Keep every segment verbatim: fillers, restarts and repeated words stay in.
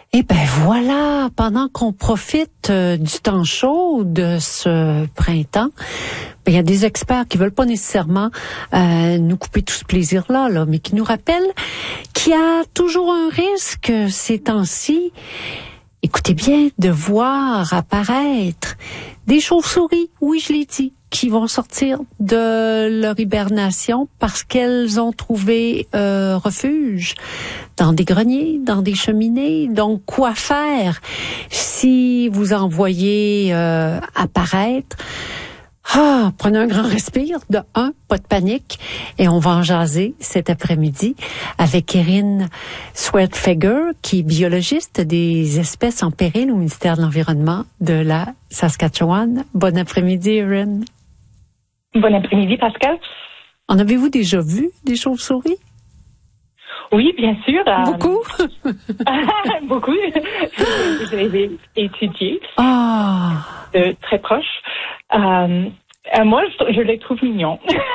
Eh ben voilà, pendant qu'on profite euh, du temps chaud de ce printemps, ben, il y a des experts qui veulent pas nécessairement euh, nous couper tout ce plaisir-là, là, mais qui nous rappellent qu'il y a toujours un risque ces temps-ci, écoutez bien, de voir apparaître des chauves-souris, oui je l'ai dit, qui vont sortir de leur hibernation parce qu'elles ont trouvé euh, refuge dans des greniers, dans des cheminées. Donc, quoi faire si vous en voyez euh, apparaître? Ah, prenez un grand respire. De un, pas de panique. Et on va en jaser cet après-midi avec Erin Sweatfeger, qui est biologiste des espèces en péril au ministère de l'Environnement de la Saskatchewan. Bon après-midi, Erin. Bon après-midi, Pascal. En avez-vous déjà vu des chauves-souris? Oui, bien sûr. Beaucoup? Euh, beaucoup. Je les ai étudiés. Ah! De très proche. Euh, euh, moi, je, je les trouve mignons.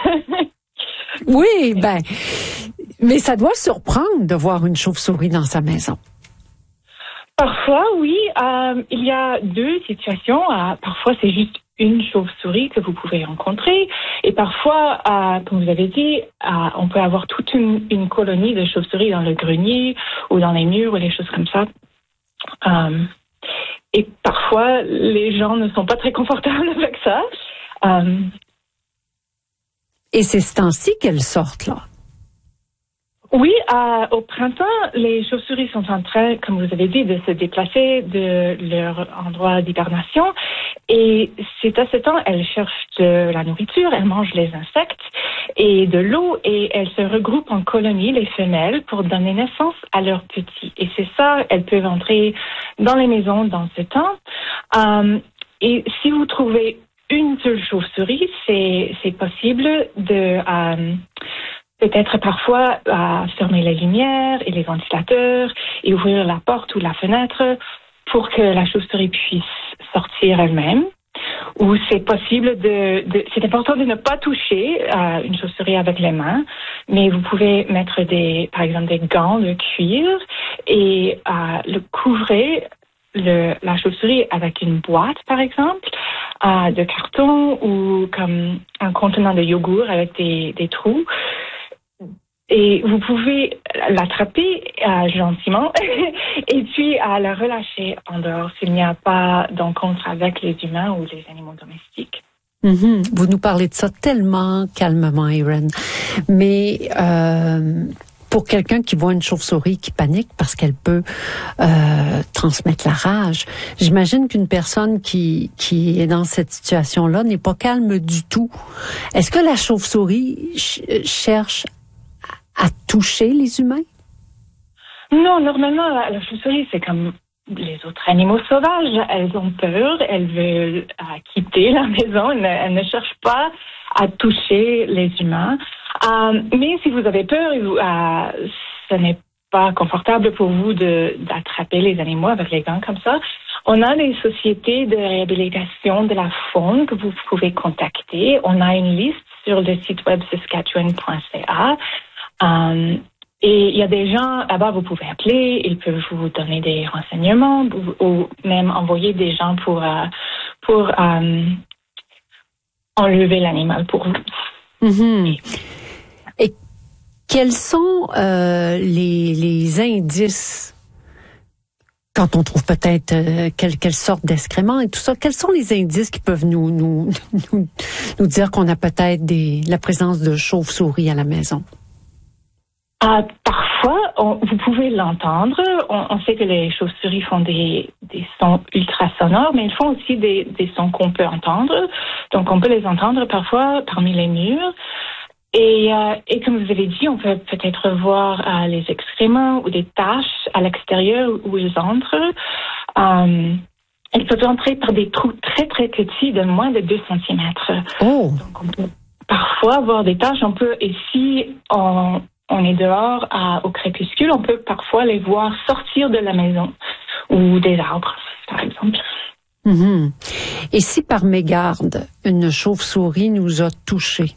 Oui, ben, mais ça doit surprendre de voir une chauve-souris dans sa maison. Parfois, oui. Euh, il y a deux situations. Euh, parfois, c'est juste une chauve-souris que vous pouvez rencontrer. Et parfois, euh, comme vous avez dit, euh, on peut avoir toute une, une colonie de chauves-souris dans le grenier ou dans les murs ou les choses comme ça. Euh, et parfois, les gens ne sont pas très confortables avec ça. Euh, et c'est ce temps-ci qu'elles sortent, là. Oui, euh, au printemps, les chauves-souris sont en train, comme vous avez dit, de se déplacer de leur endroit d'hibernation. Et c'est à ce temps, elles cherchent de la nourriture, elles mangent les insectes et de l'eau, et elles se regroupent en colonies, les femelles, pour donner naissance à leurs petits. Et c'est ça, elles peuvent entrer dans les maisons dans ce temps. Euh, et si vous trouvez une seule chauve-souris, c'est, c'est possible de... Euh, peut-être parfois à fermer les lumières et les ventilateurs et ouvrir la porte ou la fenêtre pour que la chauve-souris puisse sortir elle-même. Ou c'est possible de, de c'est important de ne pas toucher euh, une chauve-souris avec les mains, mais vous pouvez mettre des, par exemple, des gants de cuir et euh, le couvrir le, la chauve-souris avec une boîte, par exemple, euh, de carton ou comme un contenant de yogourt avec des, des trous. Et vous pouvez l'attraper euh, gentiment et puis à la relâcher en dehors s'il n'y a pas d'encontre avec les humains ou les animaux domestiques. Mm-hmm. Vous nous parlez de ça tellement calmement, Erin. Mais euh, pour quelqu'un qui voit une chauve-souris qui panique parce qu'elle peut euh, transmettre la rage, j'imagine qu'une personne qui, qui est dans cette situation-là n'est pas calme du tout. Est-ce que la chauve-souris ch- cherche à toucher les humains? Non, normalement, la, la chauve-souris, c'est comme les autres animaux sauvages. Elles ont peur, elles veulent euh, quitter la maison, elles ne, elles ne cherchent pas à toucher les humains. Euh, mais si vous avez peur, euh, ce n'est pas confortable pour vous de, d'attraper les animaux avec les gants comme ça. On a des sociétés de réhabilitation de la faune que vous pouvez contacter. On a une liste sur le site web saskatchewan point c a. Um, et il y a des gens, là-bas, vous pouvez appeler, ils peuvent vous donner des renseignements ou, ou même envoyer des gens pour, uh, pour um, enlever l'animal pour vous. Mm-hmm. Et quels sont euh, les, les indices quand on trouve peut-être euh, quelle, quelle sorte d'excréments et tout ça? Quels sont les indices qui peuvent nous, nous, nous, nous dire qu'on a peut-être des, la présence de chauves-souris à la maison? Euh, parfois, on, vous pouvez l'entendre. On, on sait que les chauves-souris font des, des sons ultra sonores, mais ils font aussi des, des sons qu'on peut entendre. Donc, on peut les entendre parfois parmi les murs. Et, euh, et comme vous avez dit, on peut peut-être voir euh, les excréments ou des taches à l'extérieur où ils entrent. Euh, ils peuvent entrer par des trous très, très petits de moins de deux centimètres. Oh. Donc, on peut parfois voir des taches. On peut, et si on... on est dehors à, au crépuscule, on peut parfois les voir sortir de la maison ou des arbres, par exemple. Mm-hmm. Et si par mégarde, une chauve-souris nous a touchés,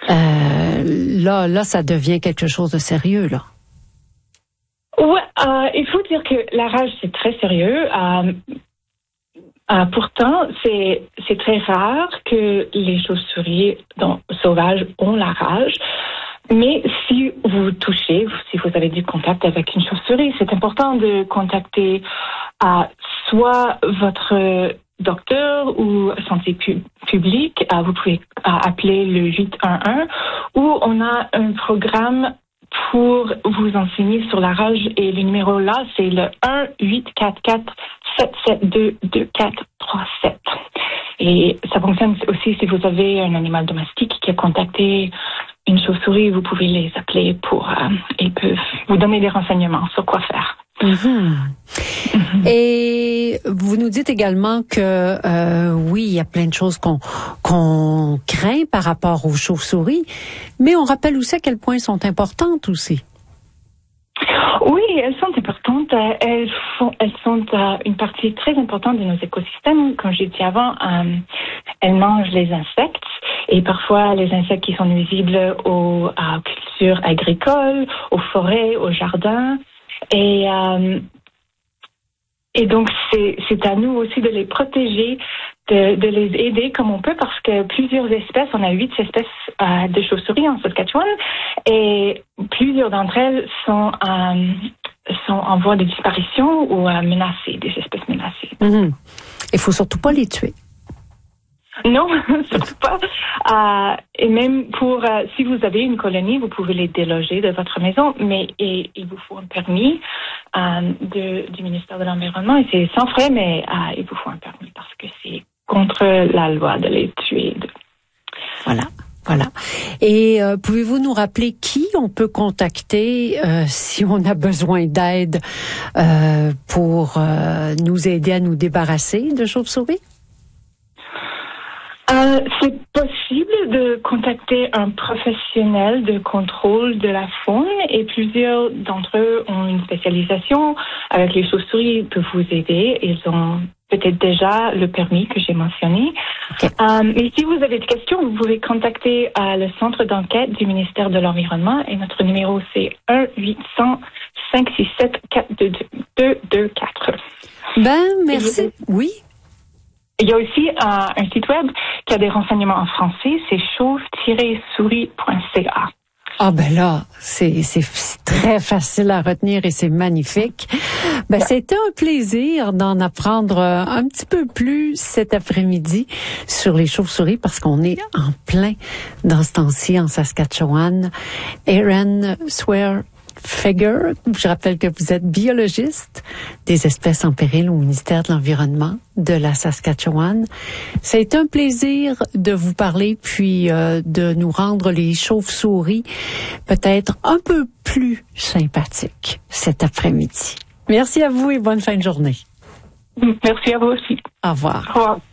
euh, là, là, ça devient quelque chose de sérieux, là. Ouais, euh, il faut dire que la rage, c'est très sérieux. Euh, euh, pourtant, c'est, c'est très rare que les chauves-souris dans, sauvages ont la rage. Mais si vous touchez, si vous avez du contact avec une chauve-souris, c'est important de contacter euh, soit votre docteur ou santé pu- publique. Euh, vous pouvez euh, appeler le huit un un ou on a un programme pour vous enseigner sur la rage et le numéro là, c'est le un huit quatre quatre sept sept deux deux quatre trois sept. Et ça fonctionne aussi si vous avez un animal domestique qui a contacté une chauve-souris, vous pouvez les appeler pour, euh, ils peuvent vous donner des renseignements sur quoi faire. Mm-hmm. Mm-hmm. Et vous nous dites également que euh, oui, il y a plein de choses qu'on qu'on craint par rapport aux chauves-souris, mais on rappelle aussi à quel point elles sont importantes aussi. Oui, elles sont importantes. Elles, font, elles sont euh, une partie très importante de nos écosystèmes. Comme j'ai dit avant, euh, elles mangent les insectes et parfois les insectes qui sont nuisibles aux, aux cultures agricoles, aux forêts, aux jardins. Et, euh, et donc, c'est, c'est à nous aussi de les protéger, de, de les aider comme on peut parce que plusieurs espèces, on a huit espèces euh, de chauves-souris en Saskatchewan et plusieurs d'entre elles sont, euh, sont en voie de disparition ou euh, menacées, des espèces menacées. Mm-hmm. Il faut surtout pas les tuer. Non, surtout pas. Euh, et même pour, euh, si vous avez une colonie, vous pouvez les déloger de votre maison, mais et, il vous faut un permis euh, de, du ministère de l'Environnement. Et c'est sans frais, mais euh, il vous faut un permis parce que c'est contre la loi de les tuer. De... Voilà. Voilà. Et euh, pouvez-vous nous rappeler qui on peut contacter euh, si on a besoin d'aide euh, pour euh, nous aider à nous débarrasser de chauves-souris? Euh, c'est possible de contacter un professionnel de contrôle de la faune et plusieurs d'entre eux ont une spécialisation avec les chauves-souris, ils peuvent vous aider. Ils ont peut-être déjà le permis que j'ai mentionné. Okay. Euh, mais si vous avez des questions, vous pouvez contacter euh, le centre d'enquête du ministère de l'Environnement et notre numéro c'est un huit cents cinq six sept quatre deux deux quatre. Ben, merci. Oui. Il y a aussi euh, un site web qui a des renseignements en français, c'est chauve tiret souris point c a. Ah ben là, c'est, c'est c'est très facile à retenir et c'est magnifique. Ben ouais. C'était un plaisir d'en apprendre un petit peu plus cet après-midi sur les chauves-souris parce qu'on est en plein dans ce temps-ci en Saskatchewan. Erin Swear Figure, je rappelle que vous êtes biologiste des espèces en péril au ministère de l'Environnement de la Saskatchewan. Ça a été un plaisir de vous parler puis euh, de nous rendre les chauves-souris peut-être un peu plus sympathiques cet après-midi. Merci à vous et bonne fin de journée. Merci à vous aussi. Au revoir. Au revoir.